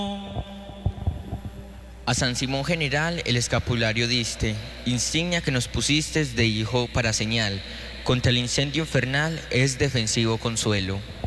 A San Simón General el escapulario diste, insignia que nos pusiste de hijo para señal, contra el incendio infernal es defensivo consuelo.